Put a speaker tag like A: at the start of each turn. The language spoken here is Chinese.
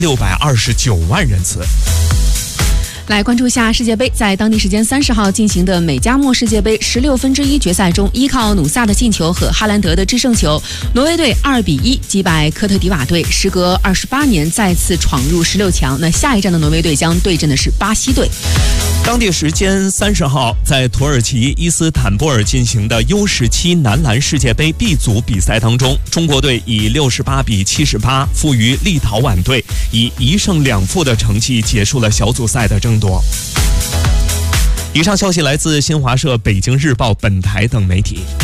A: 629万人次。
B: 来关注一下世界杯，在当地时间30号进行的美加墨世界杯16分之一决赛中，依靠努萨的进球和哈兰德的制胜球，挪威队2-1击败科特迪瓦队，时隔28年再次闯入16强。那下一站的挪威队将对阵的是巴西队。
A: 当地时间30号，在土耳其伊斯坦布尔进行的 U17男篮世界杯 B 组比赛当中，中国队以68-78负于立陶宛队，以1胜2负的成绩结束了小组赛的争夺。以上消息来自新华社、北京日报、本台等媒体。